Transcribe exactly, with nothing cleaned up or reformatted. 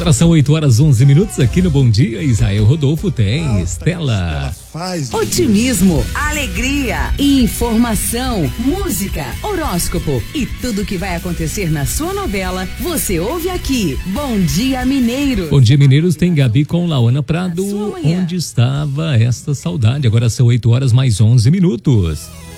Agora são oito horas onze minutos aqui no Bom Dia. Israel Rodolfo tem Estela. Otimismo, alegria, informação, música, horóscopo e tudo que vai acontecer na sua novela, você ouve aqui. Bom Dia Mineiro. Bom Dia Mineiros tem Gabi com Lauana Prado. Onde estava esta saudade? Agora são oito horas mais onze minutos.